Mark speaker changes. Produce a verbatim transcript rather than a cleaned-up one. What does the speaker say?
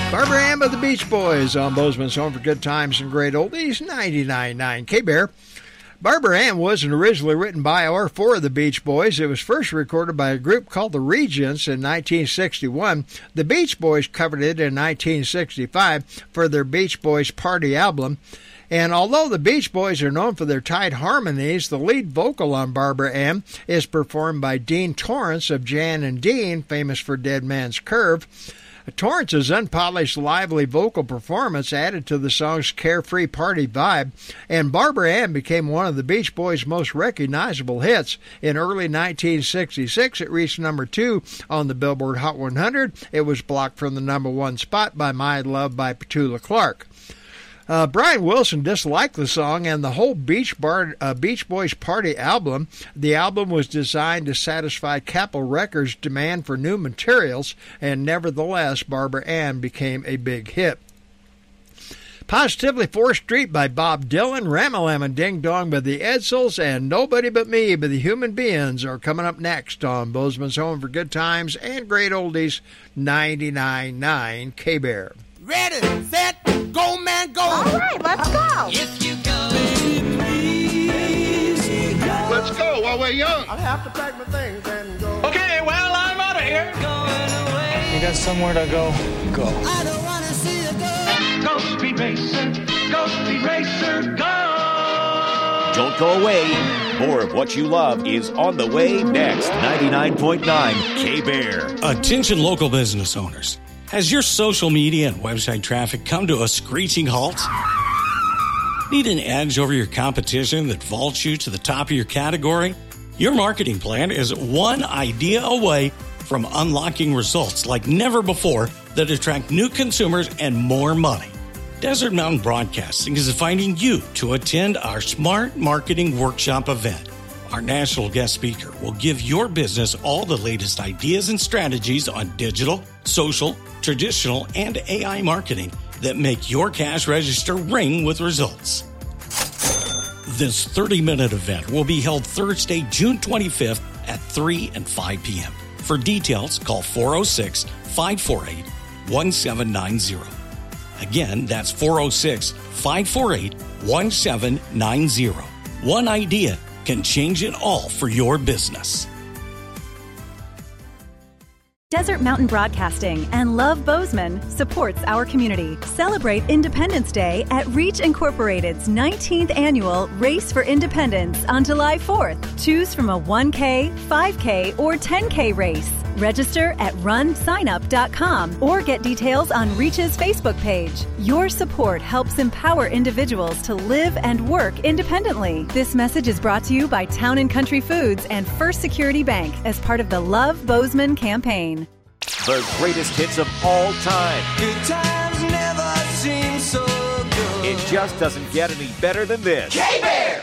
Speaker 1: Barbara Ann of the Beach Boys on Bozeman's Home for Good Times and Great Oldies, ninety-nine point nine K-Bear. Barbara Ann wasn't originally written by or for the Beach Boys. It was first recorded by a group called the Regents in nineteen sixty-one. The Beach Boys covered it in nineteen sixty-five for their Beach Boys Party album. And although the Beach Boys are known for their tight harmonies, the lead vocal on Barbara Ann is performed by Dean Torrance of Jan and Dean, famous for Dead Man's Curve. Torrance's unpolished, lively vocal performance added to the song's carefree party vibe, and Barbara Ann became one of the Beach Boys' most recognizable hits. In early nineteen sixty-six, it reached number two on the Billboard Hot one hundred. It was blocked from the number one spot by My Love by Petula Clark. Uh, Brian Wilson disliked the song and the whole Beach, Bar, uh, Beach Boys Party album. The album was designed to satisfy Capitol Records' demand for new materials, and nevertheless, Barbara Ann became a big hit. Positively fourth Street by Bob Dylan, Ramalama Ding Dong by the Edsels, and Nobody But Me by the Human Beings are coming up next on Bozeman's Home for Good Times and Great Oldies, ninety-nine point nine K-Bear.
Speaker 2: Ready, set, go, man, go.
Speaker 3: All right, let's go.
Speaker 2: If you go, please, go.
Speaker 4: Let's go while we're young.
Speaker 2: I'll have to pack my things and go.
Speaker 4: Okay, well, I'm out of here.
Speaker 2: Going away.
Speaker 5: You got somewhere to go? Go.
Speaker 2: I don't want to see you go.
Speaker 4: Go, Speed Racer. Go, Speed Racer, go.
Speaker 6: Don't go away. More of what you love is on the way next. ninety-nine point nine K-Bear.
Speaker 7: Attention local business owners. Has your social media and website traffic come to a screeching halt? Need an edge over your competition that vaults you to the top of your category? Your marketing plan is one idea away from unlocking results like never before that attract new consumers and more money. Desert Mountain Broadcasting is inviting you to attend our Smart Marketing Workshop event. Our national guest speaker will give your business all the latest ideas and strategies on digital, social, traditional, and A I marketing that make your cash register ring with results. This thirty-minute event will be held Thursday, June twenty-fifth at three and five p.m. For details, call four oh six, five four eight, one seven nine zero. Again, that's four oh six, five four eight, one seven nine zero. One idea can change it all for your business.
Speaker 8: Desert Mountain Broadcasting and Love Bozeman supports our community. Celebrate Independence Day at Reach Incorporated's nineteenth annual Race for Independence on July fourth. Choose from a one K, five K, or ten K race. Register at run sign up dot com or get details on Reach's Facebook page. Your support helps empower individuals to live and work independently. This message is brought to you by Town and Country Foods and First Security Bank as part of the Love Bozeman campaign.
Speaker 6: The greatest hits of all time.
Speaker 2: Good times never seem so good.
Speaker 6: It just doesn't get any better than this.
Speaker 2: K-Bear!